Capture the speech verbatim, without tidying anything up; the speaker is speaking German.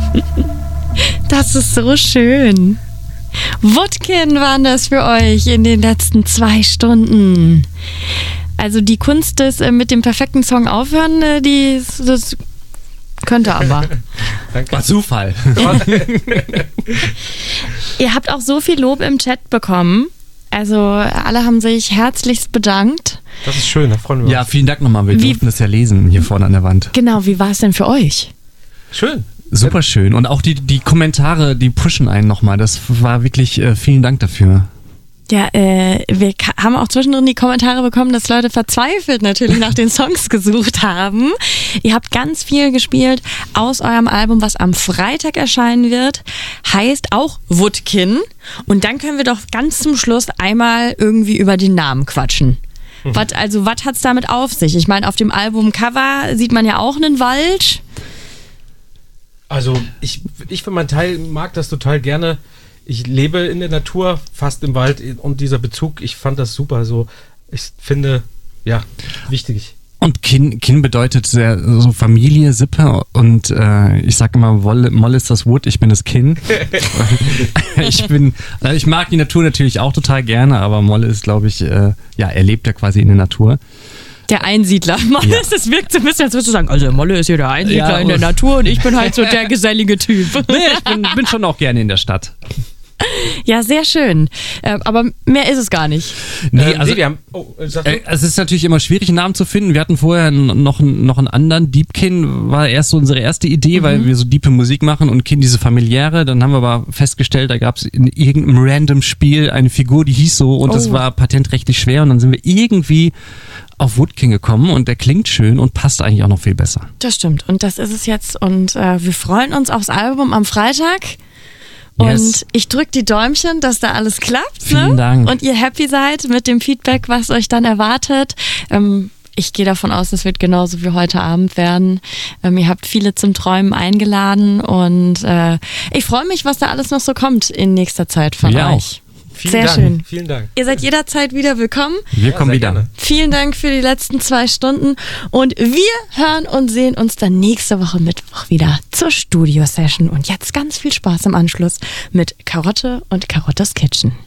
Das ist so schön. Wutkin waren das für euch in den letzten zwei Stunden. Also die Kunst des äh, mit dem perfekten Song aufhören, äh, die das könnte aber. Danke. War Zufall. Ihr habt auch so viel Lob im Chat bekommen. Also alle haben sich herzlichst bedankt. Das ist schön, da freuen wir uns. Ja, vielen Dank nochmal. Wir Wie- durften das ja lesen hier vorne an der Wand. Genau, wie war es denn für euch? Schön. Super schön. Und auch die, die Kommentare, die pushen einen nochmal. Das war wirklich, äh, vielen Dank dafür. Ja, äh, wir ka- haben auch zwischendrin die Kommentare bekommen, dass Leute verzweifelt natürlich nach den Songs gesucht haben. Ihr habt ganz viel gespielt aus eurem Album, was am Freitag erscheinen wird. Heißt auch Wutkin. Und dann können wir doch ganz zum Schluss einmal irgendwie über den Namen quatschen. Mhm. Was, also, was hat's damit auf sich? Ich meine, auf dem Albumcover sieht man ja auch einen Wald. Also ich, ich für meinen Teil mag das total gerne. Ich lebe in der Natur, fast im Wald, und dieser Bezug, ich fand das super. So, ich finde, ja, wichtig. Und Kin, Kin bedeutet sehr, so Familie, Sippe und äh, ich sage immer, Wolle, Moll ist das Wood, ich bin das Kin. ich bin, also ich mag die Natur natürlich auch total gerne, aber Molle ist, glaube ich, äh, ja, er lebt ja quasi in der Natur. Der Einsiedler. Molle, ja. Das wirkt so ein bisschen, als würdest du sagen, also Molle ist hier der Einsiedler Ja, in der Natur und ich bin halt so der gesellige Typ. Nee, ich bin, bin schon auch gerne in der Stadt. Ja, sehr schön. Äh, aber mehr ist es gar nicht. Nee, Ähm, also, nee, wir haben, oh, sag du? äh, es ist natürlich immer schwierig, einen Namen zu finden. Wir hatten vorher n- noch, einen- noch einen anderen. Deepkin war erst so unsere erste Idee, mhm. weil wir so diepe Musik machen und Kin diese familiäre. Dann haben wir aber festgestellt, da gab es in irgendeinem random Spiel eine Figur, die hieß so und Oh. das war patentrechtlich schwer. Und dann sind wir irgendwie auf Wutkin gekommen und der klingt schön und passt eigentlich auch noch viel besser. Das stimmt. Und das ist es jetzt. Und äh, wir freuen uns aufs Album am Freitag. Und Yes. ich drücke die Däumchen, dass da alles klappt. Vielen ne? Dank. Und ihr happy seid mit dem Feedback, was euch dann erwartet. Ähm, ich gehe davon aus, es wird genauso wie heute Abend werden. Ähm, ihr habt viele zum Träumen eingeladen und äh, ich freue mich, was da alles noch so kommt in nächster Zeit von Wir euch. Vielen Sehr Dank. schön. Vielen Dank. Ihr seid jederzeit wieder willkommen. Wir Ja, kommen sehr wieder. gerne. Vielen Dank für die letzten zwei Stunden und wir hören und sehen uns dann nächste Woche Mittwoch wieder zur Studio-Session und jetzt ganz viel Spaß im Anschluss mit Karotte und Karottes Kitchen.